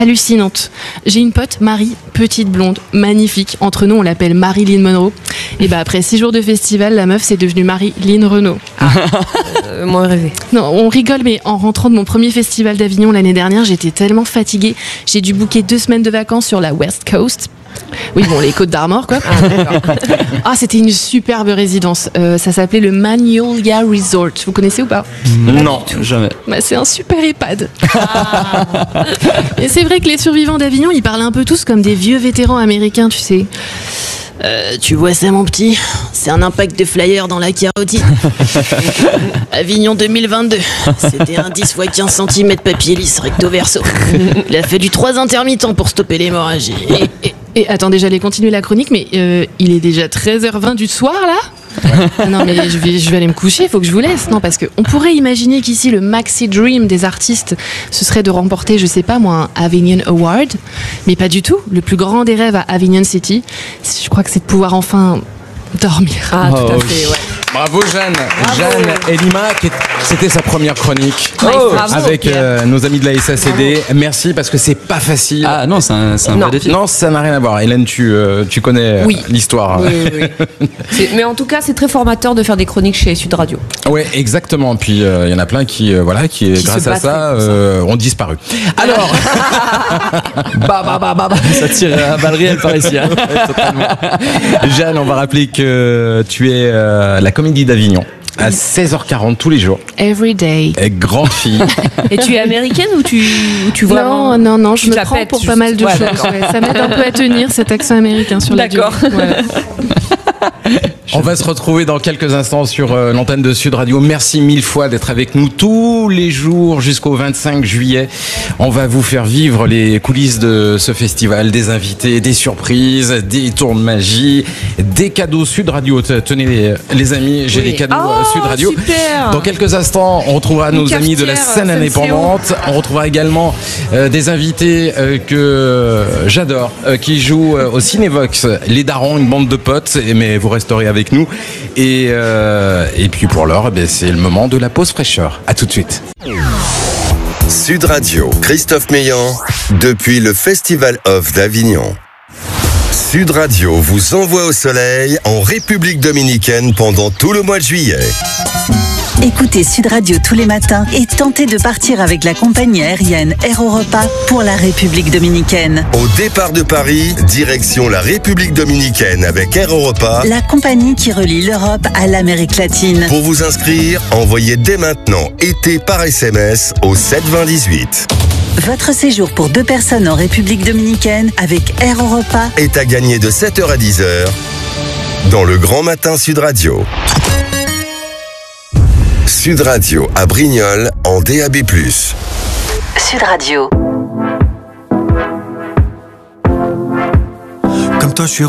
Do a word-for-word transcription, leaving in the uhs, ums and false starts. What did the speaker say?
hallucinante. J'ai une pote, Marie, petite blonde, magnifique. Entre nous, on l'appelle Marilyn Monroe. Et bah après six jours de festival, la meuf c'est devenue Marilyn Renaud. Ah, euh, moins rêvé. Non, on rigole, mais en rentrant de mon premier festival d'Avignon l'année dernière, j'étais tellement fatiguée. J'ai dû booker deux semaines de vacances sur la West Coast. Oui, bon, les Côtes d'Armor, quoi. Ah, ah, c'était une superbe résidence. Euh, ça s'appelait le Magnolia Resort. Vous connaissez ou pas? Non, jamais. Bah, c'est un super EHPAD. Ah. Et c'est vrai que les survivants d'Avignon, ils parlent un peu tous comme des vieux vétérans américains, tu sais. Euh, tu vois ça, mon petit? C'est un impact de flyer dans la carotide. Avignon deux mille vingt-deux. C'était un dix fois quinze centimètres papier lisse recto verso. Il a fallu trois intermittents pour stopper l'hémorragie. Et, et, et attendez, j'allais continuer la chronique, mais euh, il est déjà treize heures vingt du soir, là? Ah non, mais je vais, je vais aller me coucher, il faut que je vous laisse. Non, parce qu'on pourrait imaginer qu'ici, le maxi dream des artistes, ce serait de remporter, je sais pas moi, un Avignon Award. Mais pas du tout. Le plus grand des rêves à Avignon City, je crois que c'est de pouvoir enfin dormir. Ah, tout Oh, à fait, ouais. Bravo Jeanne. Bravo. Jeanne Elima, qui est- c'était sa première chronique Oh, bravo, avec Pierre. euh, nos amis de la S A C D. Merci parce que c'est pas facile. Ah non, c'est un, c'est un Non. vrai défi. Non, ça n'a rien à voir. Hélène, tu, euh, tu connais euh, Oui. l'histoire. Oui, oui, oui. C'est- Mais en tout cas, c'est très formateur de faire des chroniques chez Sud Radio. Ouais, exactement. Puis il euh, y en a plein qui, euh, voilà, qui, Qui grâce se à battraient ça, pour ça. euh, ont disparu. Alors, Bah, bah, bah, bah, bah. Ça tire à balles réelles par ici. Hein. Jeanne, on va rappeler que tu es euh, la Comédie d'Avignon à seize heures quarante tous les jours. Every day. Et grande fille. Et tu es américaine ou tu, ou tu vraiment... Non, non, non, je tu me te la prends pètes, pour juste. pas mal de Ouais, choses. d'accord. Ouais, ça m'aide un peu à tenir cet accent américain sur la durée. D'accord. Voilà. On va se retrouver dans quelques instants sur euh, l'antenne de Sud Radio. Merci mille fois d'être avec nous tous les jours jusqu'au vingt-cinq juillet. On va vous faire vivre les coulisses de ce festival, des invités, des surprises, des tours de magie, des cadeaux Sud Radio. Tenez les, les amis, j'ai Oui. des cadeaux Oh, euh, Sud Radio. super. Dans quelques instants, on retrouvera Une nos amis de la cafetière, scène Senseo. indépendante. On retrouvera également euh, des invités euh, que j'adore, euh, qui jouent euh, au Cinévox. Les Darons, une bande de potes, et- mais vous resterez avec nous. Et, euh, et puis pour l'heure, eh bien, c'est le moment de la pause fraîcheur. À tout de suite. Sud Radio, Christophe Meillan, depuis le Festival Off d'Avignon. Sud Radio vous envoie au soleil en République Dominicaine pendant tout le mois de juillet. Écoutez Sud Radio tous les matins et tentez de partir avec la compagnie aérienne Air Europa pour la République Dominicaine. Au départ de Paris, direction la République Dominicaine avec Air Europa. La compagnie qui relie l'Europe à l'Amérique latine. Pour vous inscrire, envoyez dès maintenant été par S M S au sept vingt dix-huit. Votre séjour pour deux personnes en République Dominicaine avec Air Europa Est à gagner de sept heures à dix heures dans le Grand Matin Sud Radio. Sud Radio à Brignoles en D A B plus. Sud Radio. Comme toi, je suis